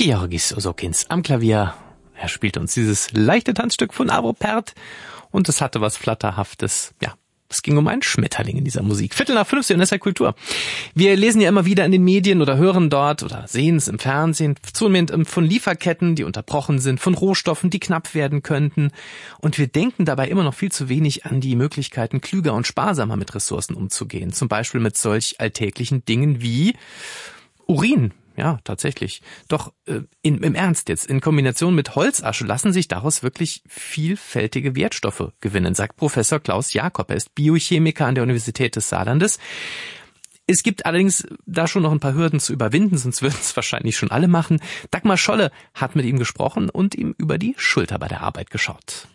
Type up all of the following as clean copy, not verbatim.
Georgis Osokins am Klavier. Er spielt uns dieses leichte Tanzstück von Arvo Pärt und es hatte was Flatterhaftes. Ja, es ging um einen Schmetterling in dieser Musik. 4:45 in SR Kultur. Wir lesen ja immer wieder in den Medien oder hören dort oder sehen es im Fernsehen zunehmend von Lieferketten, die unterbrochen sind, von Rohstoffen, die knapp werden könnten. Und wir denken dabei immer noch viel zu wenig an die Möglichkeiten, klüger und sparsamer mit Ressourcen umzugehen. Zum Beispiel mit solch alltäglichen Dingen wie Urin. Ja, tatsächlich. Doch im Ernst jetzt, in Kombination mit Holzasche lassen sich daraus wirklich vielfältige Wertstoffe gewinnen, sagt Professor Klaus Jakob. Er ist Biochemiker an der Universität des Saarlandes. Es gibt allerdings da schon noch ein paar Hürden zu überwinden, sonst würden es wahrscheinlich schon alle machen. Dagmar Scholle hat mit ihm gesprochen und ihm über die Schulter bei der Arbeit geschaut.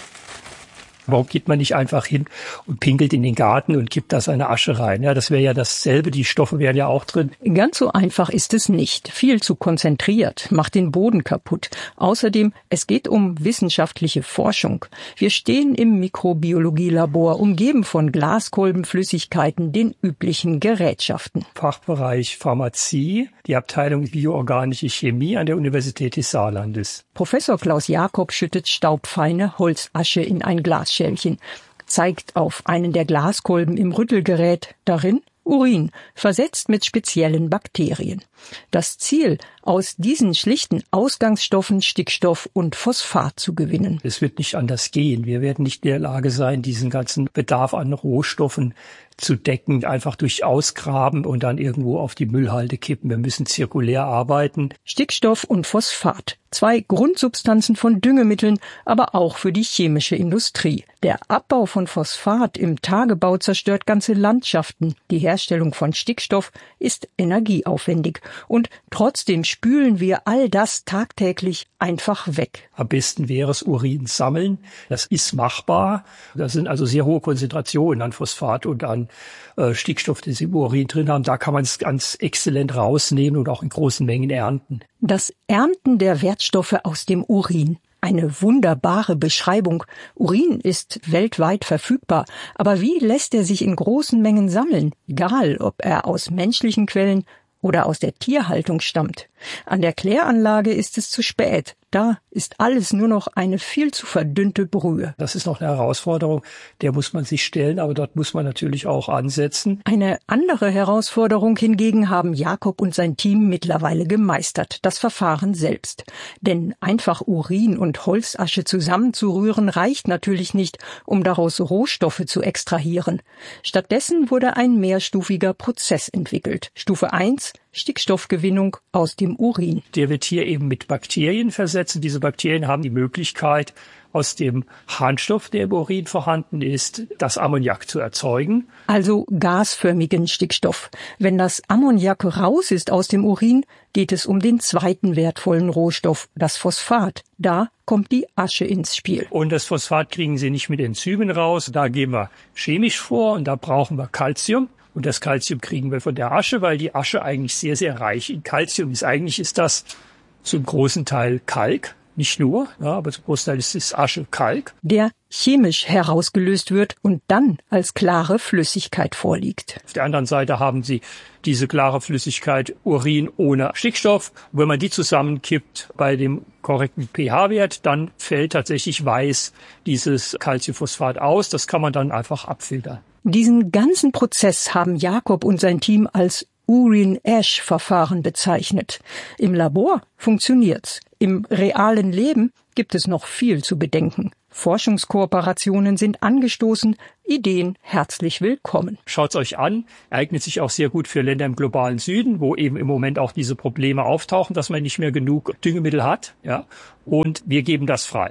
Warum geht man nicht einfach hin und pinkelt in den Garten und kippt da seine Asche rein? Ja, das wäre ja dasselbe, die Stoffe wären ja auch drin. Ganz so einfach ist es nicht. Viel zu konzentriert, macht den Boden kaputt. Außerdem, es geht um wissenschaftliche Forschung. Wir stehen im Mikrobiologielabor, umgeben von Glaskolbenflüssigkeiten, den üblichen Gerätschaften. Fachbereich Pharmazie, die Abteilung Bioorganische Chemie an der Universität des Saarlandes. Professor Klaus Jakob schüttet staubfeine Holzasche in ein Glasschälchen, zeigt auf einen der Glaskolben im Rüttelgerät, darin Urin, versetzt mit speziellen Bakterien. Das Ziel, aus diesen schlichten Ausgangsstoffen Stickstoff und Phosphat zu gewinnen. Es wird nicht anders gehen. Wir werden nicht in der Lage sein, diesen ganzen Bedarf an Rohstoffen zu decken, einfach durch Ausgraben und dann irgendwo auf die Müllhalde kippen. Wir müssen zirkulär arbeiten. Stickstoff und Phosphat, 2 Grundsubstanzen von Düngemitteln, aber auch für die chemische Industrie. Der Abbau von Phosphat im Tagebau zerstört ganze Landschaften. Die Herstellung von Stickstoff ist energieaufwendig. Und trotzdem spülen wir all das tagtäglich einfach weg. Am besten wäre es Urin sammeln. Das ist machbar. Das sind also sehr hohe Konzentrationen an Phosphat und an Stickstoff, die sie im Urin drin haben. Da kann man es ganz exzellent rausnehmen und auch in großen Mengen ernten. Das Ernten der Wertstoffe aus dem Urin. Eine wunderbare Beschreibung. Urin ist weltweit verfügbar. Aber wie lässt er sich in großen Mengen sammeln? Egal, ob er aus menschlichen Quellen oder aus der Tierhaltung stammt. An der Kläranlage ist es zu spät. Da ist alles nur noch eine viel zu verdünnte Brühe. Das ist noch eine Herausforderung, der muss man sich stellen, aber dort muss man natürlich auch ansetzen. Eine andere Herausforderung hingegen haben Jakob und sein Team mittlerweile gemeistert, das Verfahren selbst. Denn einfach Urin und Holzasche zusammenzurühren reicht natürlich nicht, um daraus Rohstoffe zu extrahieren. Stattdessen wurde ein mehrstufiger Prozess entwickelt. Stufe 1, Stickstoffgewinnung aus dem Urin. Der wird hier eben mit Bakterien versetzt. Diese Bakterien haben die Möglichkeit, aus dem Harnstoff, der im Urin vorhanden ist, das Ammoniak zu erzeugen. Also gasförmigen Stickstoff. Wenn das Ammoniak raus ist aus dem Urin, geht es um den zweiten wertvollen Rohstoff, das Phosphat. Da kommt die Asche ins Spiel. Und das Phosphat kriegen Sie nicht mit Enzymen raus. Da gehen wir chemisch vor und da brauchen wir Calcium. Und das Calcium kriegen wir von der Asche, weil die Asche eigentlich sehr, sehr reich in Calcium ist. Eigentlich ist das zum großen Teil Kalk, nicht nur, ja, aber zum großen Teil ist es Asche Kalk. Der chemisch herausgelöst wird und dann als klare Flüssigkeit vorliegt. Auf der anderen Seite haben Sie diese klare Flüssigkeit Urin ohne Stickstoff. Und wenn man die zusammenkippt bei dem korrekten pH-Wert, dann fällt tatsächlich weiß dieses Calciumphosphat aus. Das kann man dann einfach abfiltern. Diesen ganzen Prozess haben Jakob und sein Team als Urin-Ash-Verfahren bezeichnet. Im Labor funktioniert's. Im realen Leben gibt es noch viel zu bedenken. Forschungskooperationen sind angestoßen, Ideen herzlich willkommen. Schaut's euch an, eignet sich auch sehr gut für Länder im globalen Süden, wo eben im Moment auch diese Probleme auftauchen, dass man nicht mehr genug Düngemittel hat, ja, und wir geben das frei.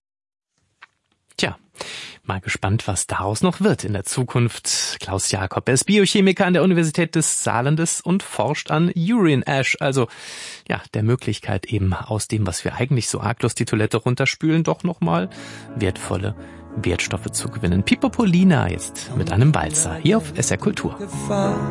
Tja, mal gespannt, was daraus noch wird in der Zukunft. Klaus Jakob, er ist Biochemiker an der Universität des Saarlandes und forscht an Urine Ash, also ja, der Möglichkeit eben aus dem, was wir eigentlich so arglos die Toilette runterspülen, doch nochmal wertvolle Wertstoffe zu gewinnen. Pippo Polina jetzt mit einem Walzer hier auf SR Kultur.